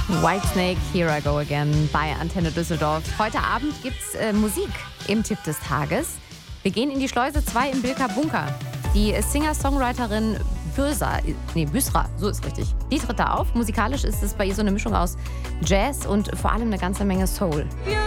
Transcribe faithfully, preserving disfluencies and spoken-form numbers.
Whitesnake, Here I Go Again bei Antenne Düsseldorf. Heute Abend gibt's äh, Musik im Tipp des Tages. Wir gehen in die Schleuse zwei im Bilka Bunker. Die Singer-Songwriterin Bösa, nee, Büsra, so ist richtig. Die tritt da auf. Musikalisch ist es bei ihr so eine Mischung aus Jazz und vor allem eine ganze Menge Soul. Wir